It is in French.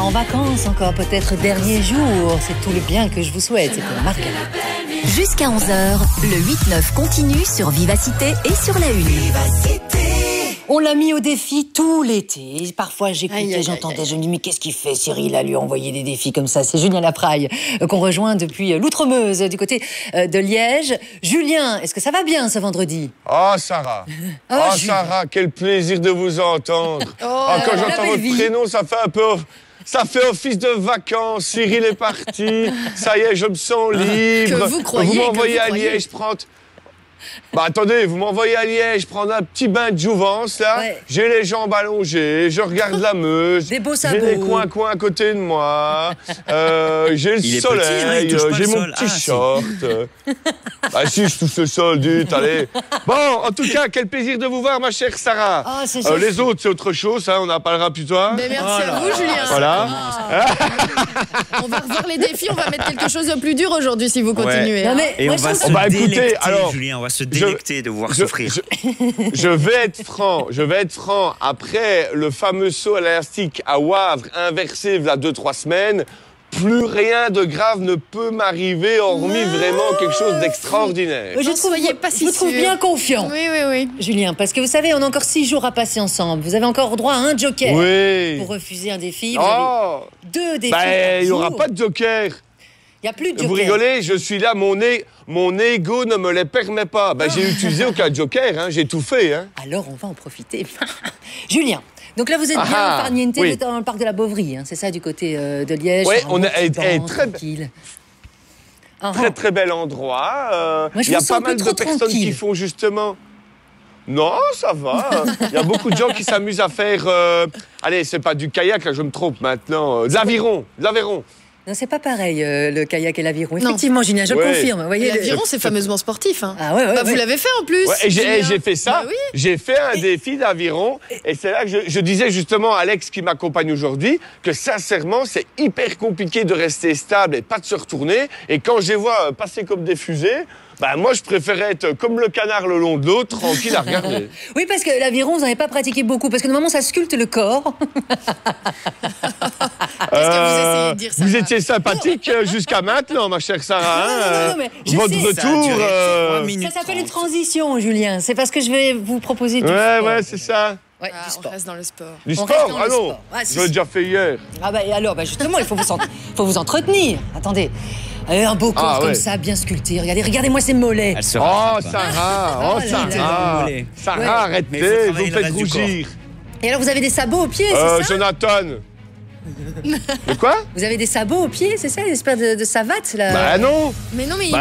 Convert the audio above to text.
en vacances encore, peut-être dernier jour. C'est tout le bien que je vous souhaite. C'est pour Margaret. Jusqu'à 11h, le 8-9 continue sur Vivacité et sur la Une. On l'a mis au défi tout l'été. Parfois, j'écoutais, j'entendais, je me dis, mais qu'est-ce qu'il fait, Cyril, à lui envoyer des défis comme ça? C'est Julien Lapraille qu'on rejoint depuis l'Outremeuse, du côté de Liège. Julien, est-ce que ça va bien ce vendredi? Oh, Sarah. Oh, Sarah, quel plaisir de vous entendre. Quand j'entends votre prénom, ça fait un peu... Ça fait office de vacances, Cyril est parti, ça y est, je me sens libre. Que vous croyez, vous m'envoyez à Liège prendre... Bah attendez, vous m'envoyez à Liège prendre un petit bain de jouvence, là. Ouais. J'ai les jambes allongées, je regarde la Meuse. Des beaux sabots. J'ai les coins à côté de moi. J'ai le soleil, j'ai mon petit short. Ah si, je touche le sol, dites, allez. Bon, en tout cas, quel plaisir de vous voir, ma chère Sarah. Les autres, c'est autre chose, hein, on en parlera plus tard. Mais merci à vous, Julien. Voilà. On va revoir les défis, on va mettre quelque chose de plus dur aujourd'hui si vous continuez. Non, mais et on va se délecter, Julien, on va se délecter de voir souffrir. Je vais être franc. Après le fameux saut à l'élastique à Wavre inversé il y a 2-3 semaines, plus rien de grave ne peut m'arriver, hormis vraiment quelque chose d'extraordinaire. Je trouve bien confiant. Oui. Julien, parce que vous savez, on a encore 6 jours à passer ensemble. Vous avez encore droit à un joker pour refuser un défi. Vous avez 2 défis. Il n'y aura pas de joker. Il n'y a plus de joker. Vous rigolez, je suis là, mon ego ne me les permet pas. J'ai utilisé aucun joker, hein, j'ai tout fait. Hein. Alors, on va en profiter. Julien, donc là, vous êtes bien farniente dans le parc de la Bovry, hein, c'est ça, du côté de Liège? Oui, on est très bel endroit. Il y a pas mal de personnes qui font justement... Non, ça va. Il y a beaucoup de gens qui s'amusent à faire... Allez, c'est pas du kayak, là, je me trompe maintenant. De l'aviron. Non, c'est pas pareil, le kayak et l'aviron. Effectivement, Julien, je confirme. L'aviron, c'est fameusement sportif. Hein. Ah ouais. Vous l'avez fait en plus. Et j'ai fait ça. Bah, oui. J'ai fait un défi d'aviron. Et c'est là que je disais justement à Alex qui m'accompagne aujourd'hui que sincèrement, c'est hyper compliqué de rester stable et pas de se retourner. Et quand je les vois passer comme des fusées... moi, je préférais être comme le canard le long de l'eau, tranquille à regarder. Oui, parce que l'aviron, vous n'avez pas pratiqué beaucoup, parce que normalement, ça sculpte le corps. Qu'est-ce que vous essayez de dire, Sarah? Vous étiez sympathique jusqu'à maintenant, ma chère Sarah. Non, mais votre retour... Ça s'appelle une transition, Julien. C'est parce que je vais vous proposer du sport. Ouais, c'est ça. Ouais, du sport. On reste dans le sport. Du sport? Ah non, je l'ai déjà fait hier. Alors, justement, il faut vous entretenir. Attendez. Un beau corps comme ça, bien sculpté. Regardez-moi ces mollets. Sarah. Sarah, arrêtez, vous me faites rougir. Et alors, vous avez des sabots aux pieds, c'est ça? Jonathan. De quoi? Vous avez des sabots aux pieds, c'est ça? Une espèce de savate, là? Non. Mais non, mais